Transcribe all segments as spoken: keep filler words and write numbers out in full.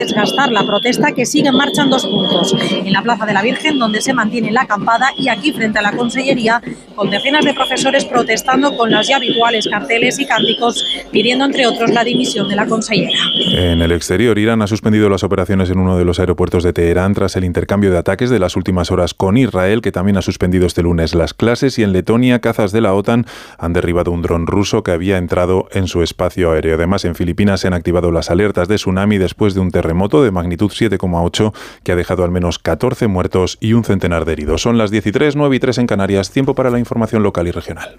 desgastar la protesta, que sigue en marcha en dos puntos: en la Plaza de la Virgen, donde se mantiene la acampada, y aquí frente a la Consellería, con decenas de profesores protestando con los ya habituales carteles y cánticos, pidiendo entre otros la dimisión de la consellera. En el exterior, Irán ha suspendido las operaciones en uno de los aeropuertos de Teherán tras el intercambio de ataques de las últimas horas con Israel, que también ha suspendido este lunes las clases, y en Letonia, cazas de la OTAN han derribado un dron ruso que había entrado en su espacio aéreo. Además, en Filipinas se han activado las alertas de tsunami después de un terremoto de magnitud siete coma ocho que ha dejado al menos catorce muertos y un centenar de heridos. Son las diez y tres, nueve y tres en Canarias. Tiempo para la información local y regional.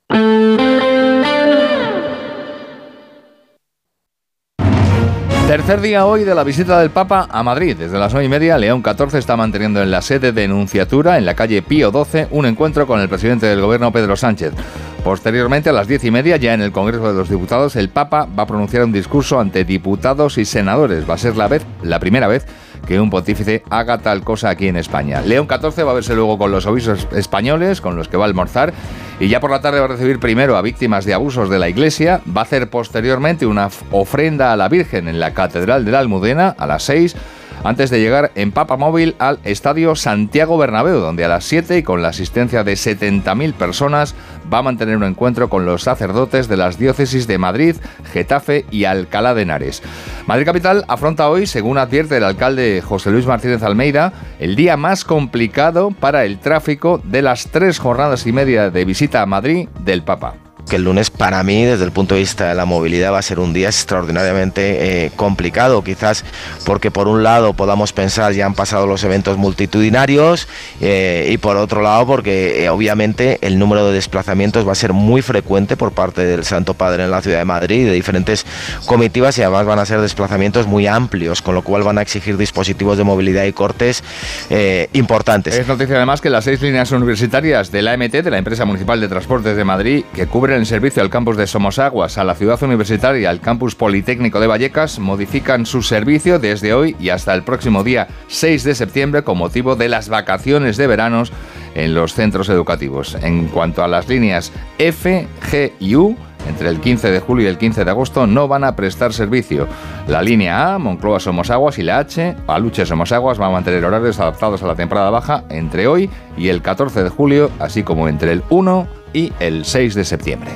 Tercer día hoy de la visita del Papa a Madrid. Desde las nueve y media, León catorce está manteniendo en la sede de Nunciatura, en la calle Pío doce, un encuentro con el presidente del Gobierno, Pedro Sánchez. Posteriormente, a las diez y media, ya en el Congreso de los Diputados, el Papa va a pronunciar un discurso ante diputados y senadores. Va a ser la vez, la primera vez que un pontífice haga tal cosa aquí en España. León catorce va a verse luego con los obispos españoles, con los que va a almorzar, y ya por la tarde va a recibir primero a víctimas de abusos de la Iglesia. Va a hacer posteriormente una ofrenda a la Virgen en la Catedral de la Almudena a las seis, antes de llegar en papamóvil al Estadio Santiago Bernabéu, donde a las siete, y con la asistencia de setenta mil personas, va a mantener un encuentro con los sacerdotes de las diócesis de Madrid, Getafe y Alcalá de Henares. Madrid Capital afronta hoy, según advierte el alcalde José Luis Martínez Almeida, el día más complicado para el tráfico de las tres jornadas y media de visita a Madrid del Papa. Que el lunes, para mí, desde el punto de vista de la movilidad, va a ser un día extraordinariamente eh, complicado, quizás porque por un lado podamos pensar ya han pasado los eventos multitudinarios eh, y por otro lado porque eh, obviamente el número de desplazamientos va a ser muy frecuente por parte del Santo Padre en la ciudad de Madrid, de diferentes comitivas, y además van a ser desplazamientos muy amplios, con lo cual van a exigir dispositivos de movilidad y cortes eh, importantes. Es noticia además que las seis líneas universitarias de la A M T, de la Empresa Municipal de Transportes de Madrid, que cubren el servicio al campus de Somosaguas, a la ciudad universitaria y al campus Politécnico de Vallecas, modifican su servicio desde hoy y hasta el próximo día seis de septiembre con motivo de las vacaciones de veranos en los centros educativos. En cuanto a las líneas F, G y U, entre el quince de julio y el quince de agosto no van a prestar servicio. La línea A, Moncloa Somosaguas, y la H, Aluche Somosaguas, va a mantener horarios adaptados a la temporada baja entre hoy y el catorce de julio, así como entre el uno y el seis de septiembre.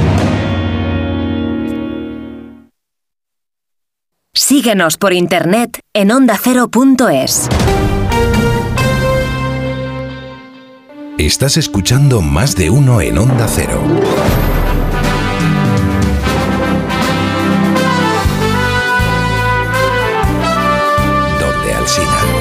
Síguenos por internet en onda cero punto es. Estás escuchando Más de Uno en Onda Cero.